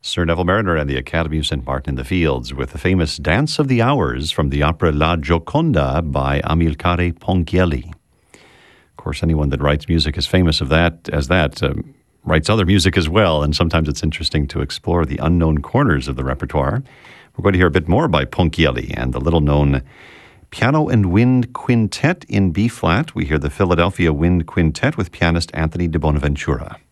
Sir Neville Mariner and the Academy of St. Martin in the Fields with the famous Dance of the Hours from the opera La Gioconda by Amilcare Ponchielli. Of course, anyone that writes music as famous as that writes other music as well, and sometimes it's interesting to explore the unknown corners of the repertoire. We're going to hear a bit more by Ponchielli and the little-known Piano and Wind Quintet in B-flat. We hear the Philadelphia Wind Quintet with pianist Anthony de Bonaventura.